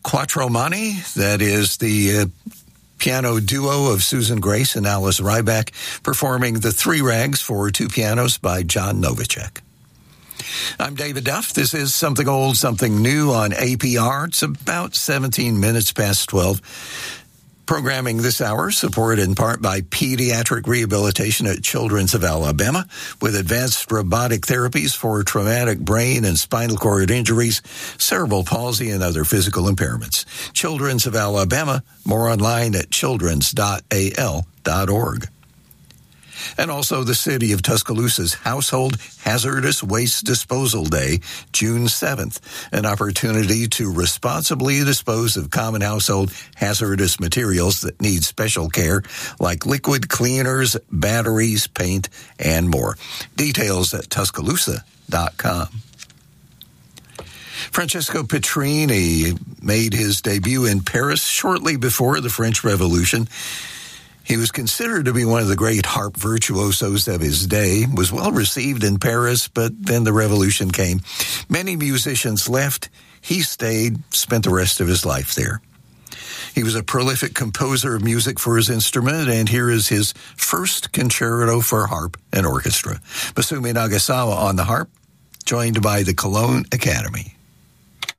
Quattro Mani, that is the piano duo of Susan Grace and Alice Ryback, performing The Three Rags for two pianos by John Novacek. I'm David Duff. This is Something Old, Something New on APR. It's about 17 minutes past 12. Programming this hour supported in part by Pediatric Rehabilitation at Children's of Alabama with advanced robotic therapies for traumatic brain and spinal cord injuries, cerebral palsy, and other physical impairments. Children's of Alabama, more online at childrens.al.org. And also the City of Tuscaloosa's Household Hazardous Waste Disposal Day, June 7th, an opportunity to responsibly dispose of common household hazardous materials that need special care, like liquid cleaners, batteries, paint, and more. Details at Tuscaloosa.com. Francesco Petrini made his debut in Paris shortly before the French Revolution. He was considered to be one of the great harp virtuosos of his day, was well received in Paris, but then the revolution came. Many musicians left. He stayed, spent the rest of his life there. He was a prolific composer of music for his instrument, and here is his first concerto for harp and orchestra. Masumi Nagasawa on the harp, joined by the Cologne Academy.